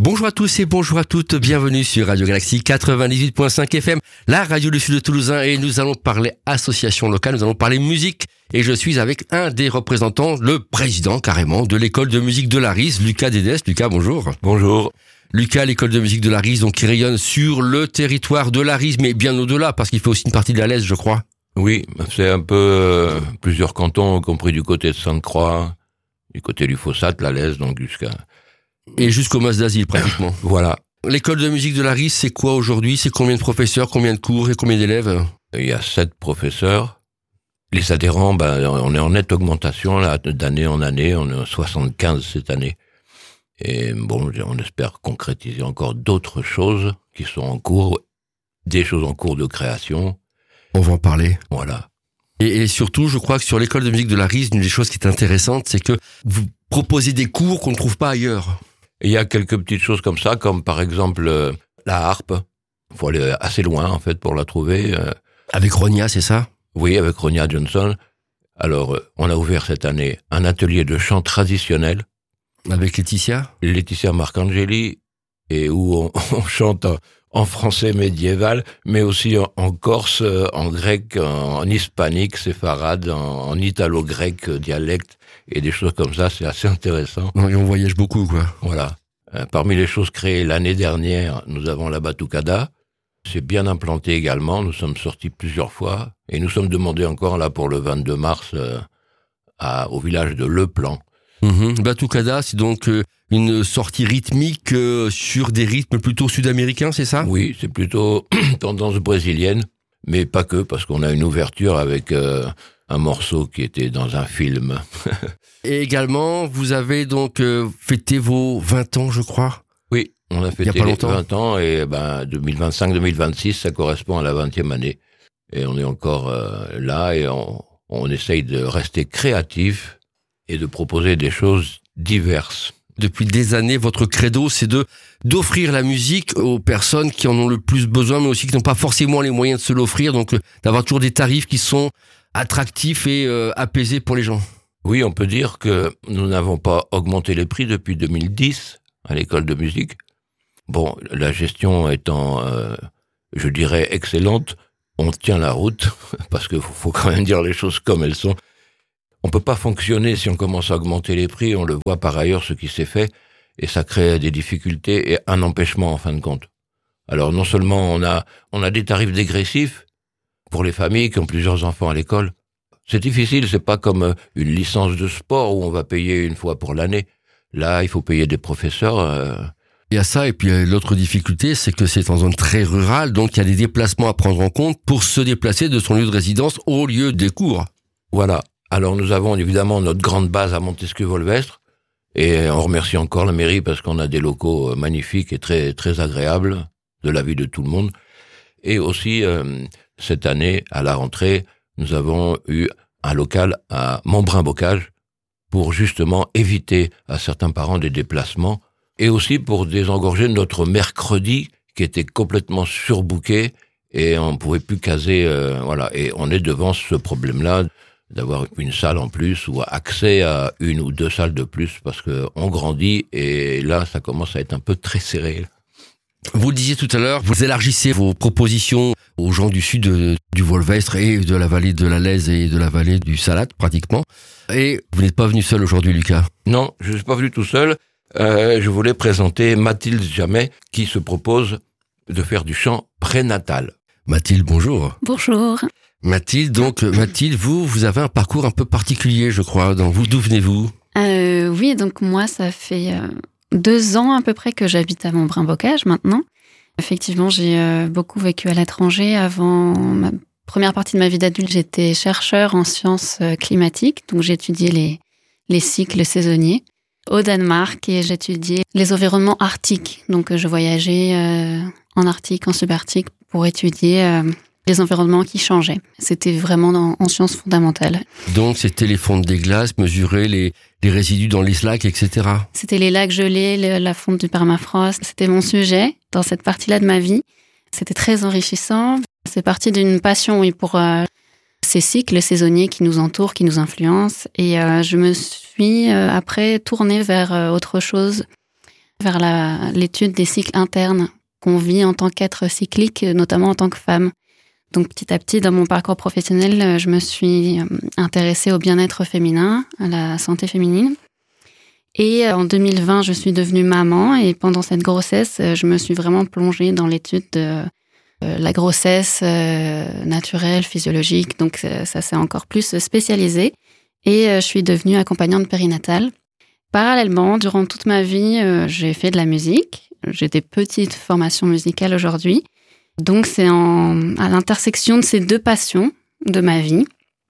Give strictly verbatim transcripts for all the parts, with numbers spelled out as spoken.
Bonjour à tous et bonjour à toutes, bienvenue sur Radio Galaxie quatre-vingt-dix-huit virgule cinq F M, la radio du Sud Toulousain, et nous allons parler association locale, nous allons parler musique, et je suis avec un des représentants, le président carrément de l'école de musique de l'Aris, Lucas Dédès. Lucas, bonjour. Bonjour. Lucas, l'école de musique de l'Aris, donc qui rayonne sur le territoire de l'Aris, mais bien au-delà, parce qu'il fait aussi une partie de la Lèze, je crois. Oui, c'est un peu euh, plusieurs cantons, y compris du côté de Sainte-Croix, du côté du Fossat, la Lèze, donc jusqu'à... Et jusqu'au Mas d'Asile, pratiquement. Voilà. L'école de musique de l'Aris, c'est quoi aujourd'hui? C'est combien de professeurs, combien de cours et combien d'élèves? Il y a sept professeurs. Les adhérents, ben, on est en nette augmentation, là, d'année en année. On est à soixante-quinze cette année. Et bon, on espère concrétiser encore d'autres choses qui sont en cours, des choses en cours de création. On va en parler. Voilà. Et, et surtout, je crois que sur l'école de musique de l'Aris, une des choses qui est intéressante, c'est que vous proposez des cours qu'on ne trouve pas ailleurs. Et il y a quelques petites choses comme ça, comme par exemple euh, la harpe. Il faut aller assez loin, en fait, pour la trouver. Euh, Avec Ronia, c'est ça? Oui, avec Ronia Johnson. Alors, euh, on a ouvert cette année un atelier de chant traditionnel. Avec Laetitia? Laetitia Marcangeli, et où on, on chante en, en français médiéval, mais aussi en, en corse, en grec, en, en hispanique, séfarade, en, en italo-grec, dialecte, et des choses comme ça. C'est assez intéressant. Et on voyage beaucoup, quoi. Voilà. Euh, parmi les choses créées l'année dernière, nous avons la batucada. C'est bien implanté également. Nous sommes sortis plusieurs fois, et nous sommes demandés encore là pour le vingt-deux mars euh, à, au village de Le Plan. Mmh. Batucada, c'est donc euh, une sortie rythmique euh, sur des rythmes plutôt sud-américains, c'est ça? Oui, c'est plutôt tendance brésilienne, mais pas que, parce qu'on a une ouverture avec euh, un morceau qui était dans un film. Et également, vous avez donc euh, fêté vos vingt ans, je crois? Oui, on a fêté Il y a pas longtemps. vingt ans, et ben, deux mille vingt-cinq deux mille vingt-six, ça correspond à la vingtième année. Et on est encore euh, là, et on, on essaye de rester créatif et de proposer des choses diverses. Depuis des années, votre credo, c'est de d'offrir la musique aux personnes qui en ont le plus besoin, mais aussi qui n'ont pas forcément les moyens de se l'offrir, donc euh, d'avoir toujours des tarifs qui sont attractifs et euh, apaisés pour les gens. Oui, on peut dire que nous n'avons pas augmenté les prix depuis deux mille dix à l'école de musique. Bon, la gestion étant, euh, je dirais, excellente, on tient la route, parce qu'il faut, faut quand même dire les choses comme elles sont. On peut pas fonctionner si on commence à augmenter les prix, on le voit par ailleurs ce qui s'est fait, et ça crée des difficultés et un empêchement en fin de compte. Alors non seulement on a, on a des tarifs dégressifs pour les familles qui ont plusieurs enfants à l'école. C'est difficile, c'est pas comme une licence de sport où on va payer une fois pour l'année. Là, il faut payer des professeurs. Euh... Il y a ça, et puis euh, l'autre difficulté, c'est que c'est en zone très rurale, donc il y a des déplacements à prendre en compte pour se déplacer de son lieu de résidence au lieu des cours. Voilà. Alors nous avons évidemment notre grande base à Montesquieu-Volvestre, et on remercie encore la mairie parce qu'on a des locaux magnifiques et très très agréables de l'avis de tout le monde. Et aussi euh, cette année, à la rentrée, nous avons eu un local à Montbrun-Bocage pour justement éviter à certains parents des déplacements, et aussi pour désengorger notre mercredi qui était complètement surbooké et on ne pouvait plus caser. Euh, voilà, et on est devant ce problème-là d'avoir une salle en plus ou accès à une ou deux salles de plus parce que on grandit et là ça commence à être un peu très serré. Vous le disiez tout à l'heure, vous élargissez vos propositions aux gens du sud de, du Volvestre et de la vallée de la Lèze et de la vallée du Salat pratiquement. Et vous n'êtes pas venu seul aujourd'hui, Lucas? Non, je ne suis pas venu tout seul. Euh, je voulais présenter Mathilde Jamet qui se propose de faire du chant prénatal. Mathilde, bonjour. Bonjour. Mathilde, donc Mathilde, vous, vous avez un parcours un peu particulier, je crois. Donc, vous, d'où venez-vous? euh, Oui, donc moi, ça fait euh, deux ans à peu près que j'habite à Montbrun-Bocage maintenant. Effectivement, j'ai euh, beaucoup vécu à l'étranger. Avant ma première partie de ma vie d'adulte, j'étais chercheur en sciences euh, climatiques, donc j'ai étudié les, les cycles saisonniers au Danemark et j'étudiais les environnements arctiques. Donc je voyageais euh, en Arctique, en subarctique pour étudier euh, les environnements qui changeaient. C'était vraiment dans, en sciences fondamentales. Donc c'était les fontes des glaces, mesurer les, les résidus dans les lacs, et cetera. C'était les lacs gelés, le, la fonte du permafrost. C'était mon sujet dans cette partie-là de ma vie. C'était très enrichissant. C'est parti d'une passion oui, pour euh, ces cycles saisonniers qui nous entourent, qui nous influencent. Et euh, je me suis euh, après tournée vers euh, autre chose. vers la, l'étude des cycles internes qu'on vit en tant qu'être cyclique, notamment en tant que femme. Donc petit à petit, dans mon parcours professionnel, je me suis intéressée au bien-être féminin, à la santé féminine. Et en deux mille vingt, je suis devenue maman et pendant cette grossesse, je me suis vraiment plongée dans l'étude de la grossesse naturelle, physiologique. Donc ça s'est encore plus spécialisé. Et je suis devenue accompagnante périnatale. Parallèlement, durant toute ma vie, j'ai fait de la musique. J'ai des petites formations musicales aujourd'hui. Donc c'est en, à l'intersection de ces deux passions de ma vie,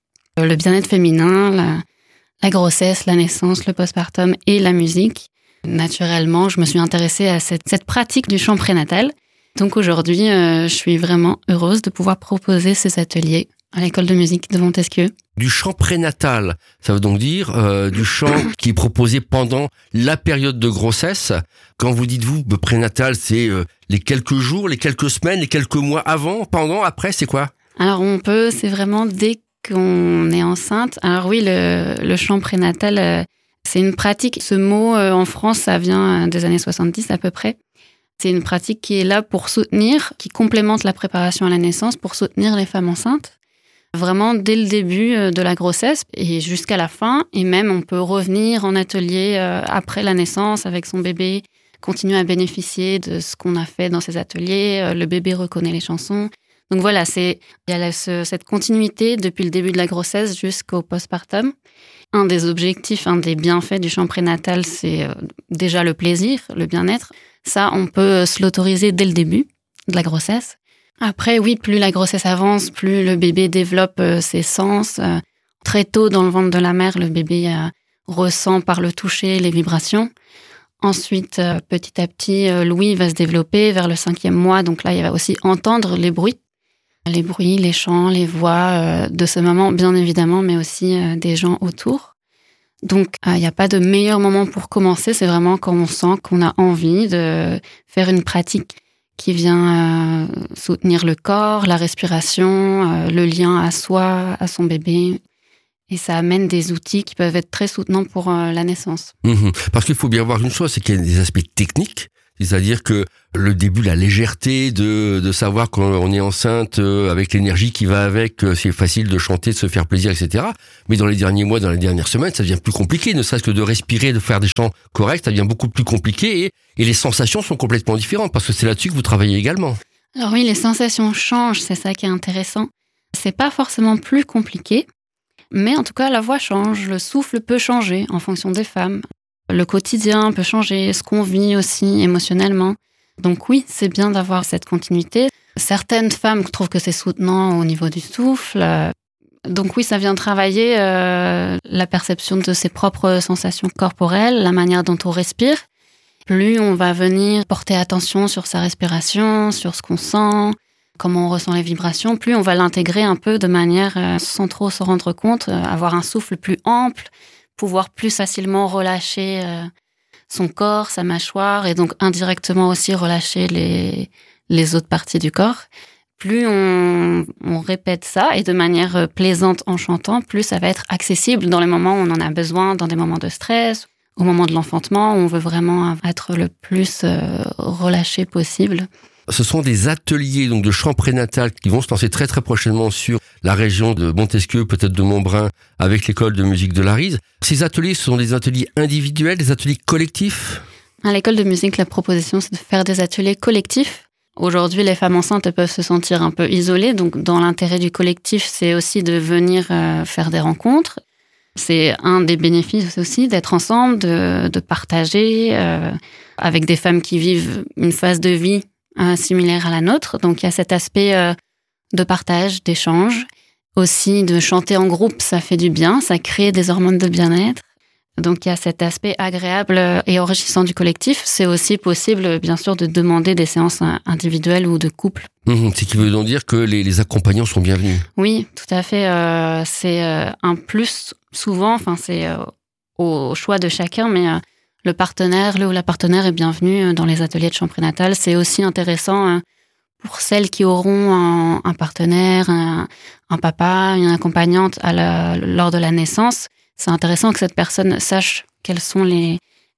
le bien-être féminin, la, la grossesse, la naissance, le postpartum et la musique. Naturellement, je me suis intéressée à cette, cette pratique du chant prénatal. Donc aujourd'hui, euh, je suis vraiment heureuse de pouvoir proposer ces ateliers à l'école de musique de Montesquieu. Du chant prénatal, ça veut donc dire euh, du chant qui est proposé pendant la période de grossesse. Quand vous dites vous, prénatal, c'est euh, les quelques jours, les quelques semaines, les quelques mois avant, pendant, après, c'est quoi? Alors on peut, c'est vraiment dès qu'on est enceinte. Alors oui, le, le chant prénatal, euh, c'est une pratique. Ce mot, euh, en France, ça vient des années soixante-dix à peu près. C'est une pratique qui est là pour soutenir, qui complémente la préparation à la naissance, pour soutenir les femmes enceintes. Vraiment dès le début de la grossesse et jusqu'à la fin. Et même, on peut revenir en atelier euh, après la naissance avec son bébé, continuer à bénéficier de ce qu'on a fait dans ces ateliers. Euh, le bébé reconnaît les chansons. Donc voilà, c'est, il y a la, ce, cette continuité depuis le début de la grossesse jusqu'au postpartum. Un des objectifs, un des bienfaits du chant prénatal, c'est euh, déjà le plaisir, le bien-être. Ça, on peut se l'autoriser dès le début de la grossesse. Après, oui, plus la grossesse avance, plus le bébé développe euh, ses sens. Euh, très tôt dans le ventre de la mère, le bébé euh, ressent par le toucher les vibrations. Ensuite, euh, petit à petit, euh, l'ouïe va se développer vers le cinquième mois. Donc là, il va aussi entendre les bruits. Les bruits, les chants, les voix euh, de ce moment, bien évidemment, mais aussi euh, des gens autour. Donc, il euh, n'y a pas de meilleur moment pour commencer. C'est vraiment quand on sent qu'on a envie de faire une pratique qui vient euh, soutenir le corps, la respiration, euh, le lien à soi, à son bébé. Et ça amène des outils qui peuvent être très soutenants pour euh, la naissance. Mmh. Parce qu'il faut bien voir une chose, c'est qu'il y a des aspects techniques. C'est-à-dire que le début, la légèreté de, de savoir qu'on est enceinte euh, avec l'énergie qui va avec, euh, c'est facile de chanter, de se faire plaisir, et cetera. Mais dans les derniers mois, dans les dernières semaines, ça devient plus compliqué. Ne serait-ce que de respirer, de faire des chants corrects, ça devient beaucoup plus compliqué. Et, et les sensations sont complètement différentes parce que c'est là-dessus que vous travaillez également. Alors oui, les sensations changent, c'est ça qui est intéressant. C'est pas forcément plus compliqué, mais en tout cas, la voix change, le souffle peut changer en fonction des femmes. Le quotidien peut changer, ce qu'on vit aussi émotionnellement. Donc oui, c'est bien d'avoir cette continuité. Certaines femmes trouvent que c'est soutenant au niveau du souffle. Donc oui, ça vient travailler euh, la perception de ses propres sensations corporelles, la manière dont on respire. Plus on va venir porter attention sur sa respiration, sur ce qu'on sent, comment on ressent les vibrations, plus on va l'intégrer un peu de manière euh, sans trop se rendre compte, euh, avoir un souffle plus ample, pouvoir plus facilement relâcher euh, son corps, sa mâchoire, et donc indirectement aussi relâcher les, les autres parties du corps. Plus on, on répète ça, et de manière plaisante en chantant, plus ça va être accessible dans les moments où on en a besoin, dans des moments de stress, au moment de l'enfantement, où on veut vraiment être le plus euh, relâché possible. Ce sont des ateliers donc de chant prénatal qui vont se lancer très très prochainement sur la région de Montesquieu, peut-être de Montbrun, avec l'école de musique de l'Arise. Ces ateliers, ce sont des ateliers individuels, des ateliers collectifs? À l'école de musique, la proposition, c'est de faire des ateliers collectifs. Aujourd'hui, les femmes enceintes peuvent se sentir un peu isolées. Donc, dans l'intérêt du collectif, c'est aussi de venir euh, faire des rencontres. C'est un des bénéfices aussi d'être ensemble, de, de partager euh, avec des femmes qui vivent une phase de vie euh, similaire à la nôtre. Donc, il y a cet aspect euh, de partage, d'échange. Aussi, de chanter en groupe, ça fait du bien, ça crée des hormones de bien-être. Donc, il y a cet aspect agréable et enrichissant du collectif. C'est aussi possible, bien sûr, de demander des séances individuelles ou de couple. Mmh, ce qui veut donc dire que les, les accompagnants sont bienvenus. Oui, tout à fait. Euh, c'est euh, un plus souvent, enfin, c'est euh, au choix de chacun, mais euh, le partenaire, le ou la partenaire est bienvenu dans les ateliers de chant prénatal. C'est aussi intéressant euh, pour celles qui auront un, un partenaire, un, un papa, une accompagnante à la, lors de la naissance. C'est intéressant que cette personne sache quels sont les,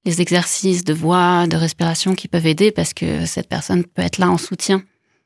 les exercices de voix, de respiration qui peuvent aider parce que cette personne peut être là en soutien.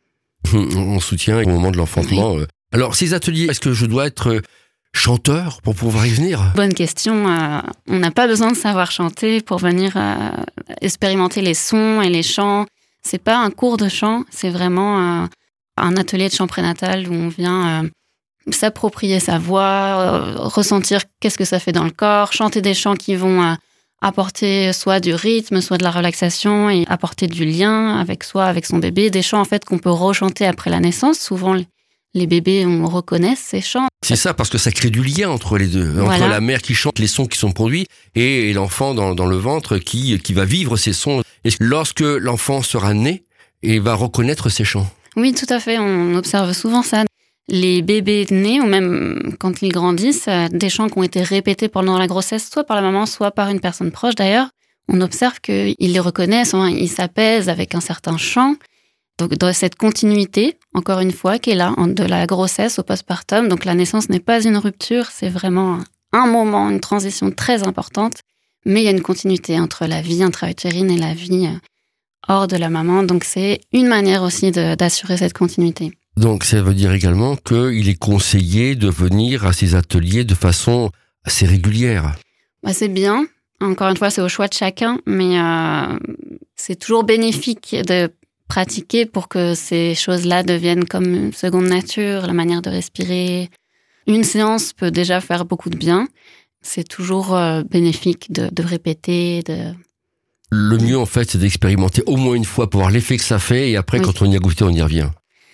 En soutien au moment de l'enfantement. Oui. Alors, ces ateliers, est-ce que je dois être chanteur pour pouvoir y venir ? Bonne question. Euh, on n'a pas besoin de savoir chanter pour venir euh, expérimenter les sons et les chants. C'est pas un cours de chant, c'est vraiment euh, un atelier de chant prénatal où on vient euh, s'approprier sa voix, euh, ressentir qu'est-ce que ça fait dans le corps, chanter des chants qui vont euh, apporter soit du rythme, soit de la relaxation et apporter du lien avec soi, avec son bébé. Des chants en fait qu'on peut rechanter après la naissance. Souvent, les bébés, on reconnaît ces chants. C'est ça, parce que ça crée du lien entre les deux. Voilà. Entre la mère qui chante les sons qui sont produits et l'enfant dans, dans le ventre qui, qui va vivre ces sons. Et lorsque l'enfant sera né, il va reconnaître ces chants. Oui, tout à fait. On observe souvent ça. Les bébés nés, ou même quand ils grandissent, des chants qui ont été répétés pendant la grossesse, soit par la maman, soit par une personne proche d'ailleurs, on observe qu'ils les reconnaissent, ils s'apaisent avec un certain chant. Donc, dans cette continuité, encore une fois, qui est là, de la grossesse au postpartum. Donc, la naissance n'est pas une rupture, c'est vraiment un moment, une transition très importante. Mais il y a une continuité entre la vie intra-utérine et la vie hors de la maman. Donc, c'est une manière aussi de, d'assurer cette continuité. Donc, ça veut dire également qu'il est conseillé de venir à ces ateliers de façon assez régulière. Bah, c'est bien. Encore une fois, c'est au choix de chacun. Mais euh, c'est toujours bénéfique de pratiquer pour que ces choses-là deviennent comme une seconde nature, la manière de respirer. Une séance peut déjà faire beaucoup de bien. C'est toujours euh, bénéfique de, de répéter. De... Le mieux, en fait, c'est d'expérimenter au moins une fois pour voir l'effet que ça fait. Et après, oui. Quand on y a goûté, on y revient.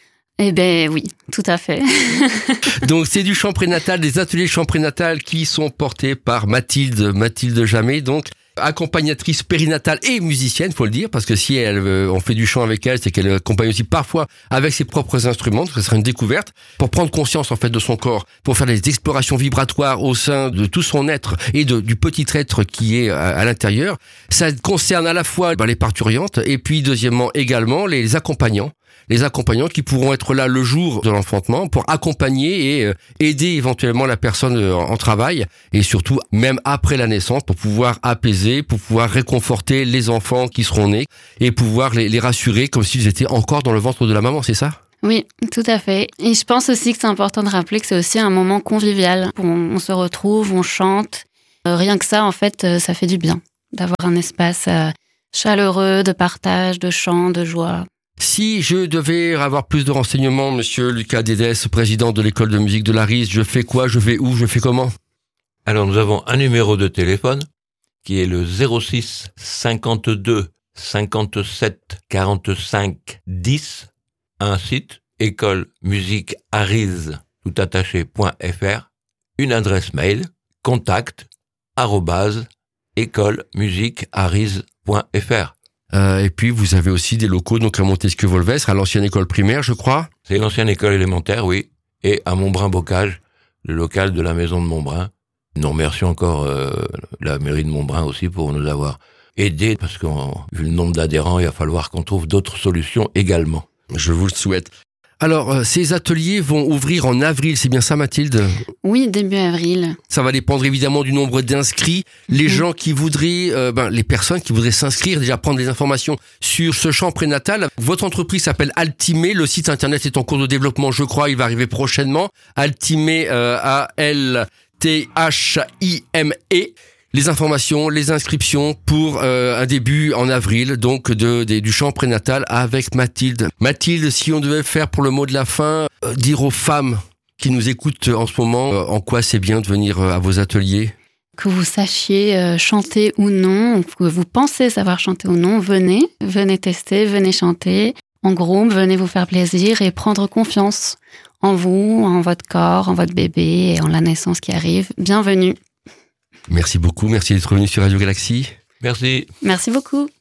Eh bien, oui, tout à fait. Donc, c'est du chant prénatal, des ateliers chant prénatal qui sont portés par Mathilde, Mathilde Jamet, donc accompagnatrice périnatale et musicienne, faut le dire, parce que si elle, euh, on fait du chant avec elle, c'est qu'elle accompagne aussi parfois avec ses propres instruments, donc ce sera une découverte, pour prendre conscience en fait de son corps, pour faire des explorations vibratoires au sein de tout son être et de, du petit être qui est à, à l'intérieur. Ça concerne à la fois ben, les parturientes et puis deuxièmement également les accompagnants. Les accompagnants qui pourront être là le jour de l'enfantement pour accompagner et aider éventuellement la personne en travail et surtout même après la naissance pour pouvoir apaiser, pour pouvoir réconforter les enfants qui seront nés et pouvoir les, les rassurer comme s'ils étaient encore dans le ventre de la maman, c'est ça ? Oui, tout à fait. Et je pense aussi que c'est important de rappeler que c'est aussi un moment convivial. On, on se retrouve, on chante. Euh, rien que ça, en fait, ça fait du bien d'avoir un espace euh, chaleureux, de partage, de chant, de joie. Si je devais avoir plus de renseignements, monsieur Lucas Dédès, président de l'école de musique de l'Aris, je fais quoi, je vais où, je fais comment ? Alors nous avons un numéro de téléphone qui est le zéro six cinquante-deux cinquante-sept quarante-cinq dix, un site école musique aris tout attaché point f r, une adresse mail contact arobase école musique aris point f r. Euh, et puis, vous avez aussi des locaux, donc à Montesquieu-Volvestre, à l'ancienne école primaire, je crois. C'est l'ancienne école élémentaire, oui. Et à Montbrun-Bocage, le local de la maison de Montbrun. Nous remercions encore euh, la mairie de Montbrun aussi pour nous avoir aidés, parce que vu le nombre d'adhérents, il va falloir qu'on trouve d'autres solutions également. Je vous le souhaite. Alors, euh, ces ateliers vont ouvrir en avril, c'est bien ça, Mathilde ? Oui, début avril. Ça va dépendre évidemment du nombre d'inscrits. Les mmh. gens qui voudraient, euh, ben, les personnes qui voudraient s'inscrire, déjà prendre des informations sur ce chant prénatal. Votre entreprise s'appelle Altimé. Le site internet est en cours de développement, je crois. Il va arriver prochainement. Altimé, euh, A L T H I M E. Les informations, les inscriptions pour euh, un début en avril, donc de, de du chant prénatal avec Mathilde. Mathilde, si on devait faire pour le mot de la fin, euh, dire aux femmes qui nous écoutent en ce moment, euh, en quoi c'est bien de venir euh, à vos ateliers ? Que vous sachiez euh, chanter ou non, que vous pensez savoir chanter ou non, venez, venez tester, venez chanter. En groupe, venez vous faire plaisir et prendre confiance en vous, en votre corps, en votre bébé et en la naissance qui arrive. Bienvenue. Merci beaucoup, merci d'être venu sur Radio Galaxy. Merci. Merci beaucoup.